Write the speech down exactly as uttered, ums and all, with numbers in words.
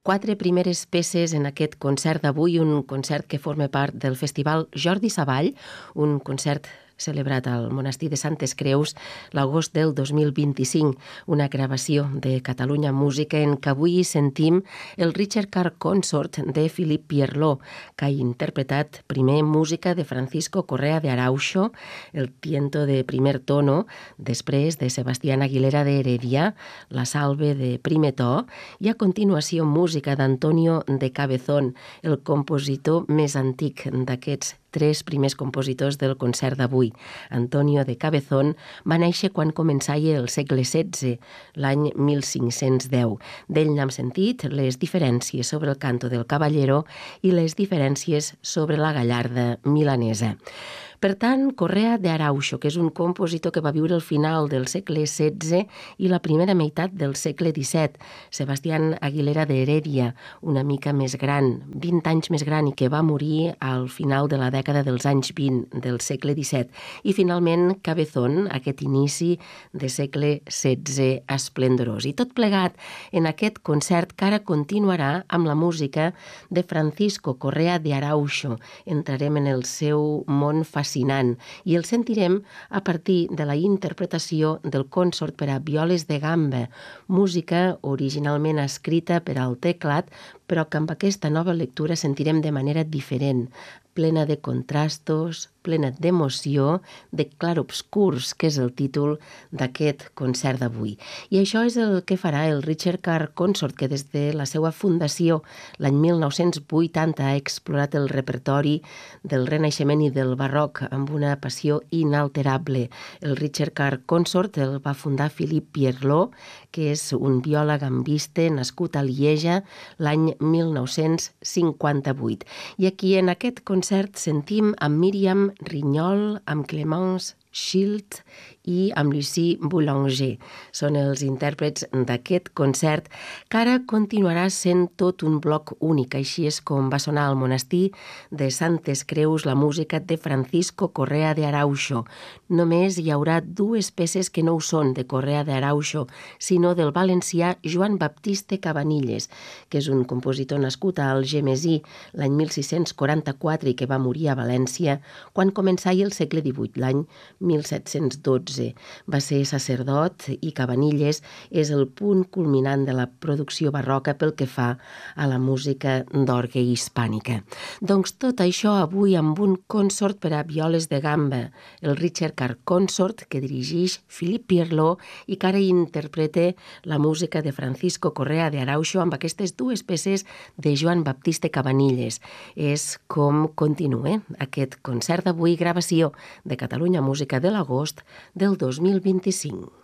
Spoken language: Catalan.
quatre primeres peces en aquest concert d'avui, un concert que forma part del Festival Jordi Savall, un concert celebrat al Monestir de Santes Creus l'agost del dos mil vint-i-cinc, una gravació de Catalunya Música en què avui sentim el Richard Carr Consort de Philippe Pierlot, que ha interpretat primer música de Francisco Correa de Arauxo, el tiento de primer tono, després de Sebastián Aguilera de Heredia, la salve de primer to, i a continuació música d'Antonio de Cabezón, el compositor més antic d'aquests tres primers compositors del concert d'avui. Antonio de Cabezón va néixer quan començava el segle setze, l'any mil cinc-cents deu. D'ell n'hem sentit les diferències sobre el canto del Caballero i les diferències sobre la gallarda milanesa. Per tant, Correa de Arauxo, que és un compositor que va viure al final del segle setze i la primera meitat del segle disset. Sebastián Aguilera de Heredia, una mica més gran, vint anys més gran, i que va morir al final de la dècada dels anys vint del segle disset. I finalment Cabezón, aquest inici de segle setze esplendorós. I tot plegat en aquest concert que ara continuarà amb la música de Francisco Correa de Arauxo. Entrarem en el seu món fascinant i el sentirem a partir de la interpretació del consort per a violes de gamba, música originalment escrita per al teclat, però que amb aquesta nova lectura sentirem de manera diferent, plena de contrastos, plena d'emoció, de clarobscurs, que és el títol d'aquest concert d'avui. I això és el que farà el Richard Carr Consort, que des de la seva fundació l'any mil nou-cents vuitanta ha explorat el repertori del Renaixement i del Barroc amb una passió inalterable. El Richard Carr Consort el va fundar Philippe Pierlot, que és un viola gambista nascut a Lieja l'any mil nou-cents cinquanta-vuit. I aquí en aquest concert sentim amb Míriam Rinyol, amb Clémence Schild i amb Lucie Boulanger. Són els intèrprets d'aquest concert, que ara continuarà sent tot un bloc únic. Així és com va sonar al Monestir de Santes Creus la música de Francisco Correa de Arauxo. Només hi haurà dues peces que no ho són de Correa de Arauxo, sinó del valencià Joan Baptiste Cabanilles, que és un compositor nascut a Algemesí l'any mil sis-cents quaranta-quatre i que va morir a València quan començava el segle divuit, l'any mil set-cents dotze. Va ser sacerdot i Cabanilles és el punt culminant de la producció barroca pel que fa a la música d'orgue hispànica. Doncs tot això avui amb un consort per a violes de gamba, el Richard Carr Consort, que dirigeix Philippe Pierlot i que ara interpreta la música de Francisco Correa de Arauxo amb aquestes dues peces de Joan Baptiste Cabanilles. És com continua aquest concert d'avui, gravació de Catalunya Música de l'agost del dos mil vint-i-cinc.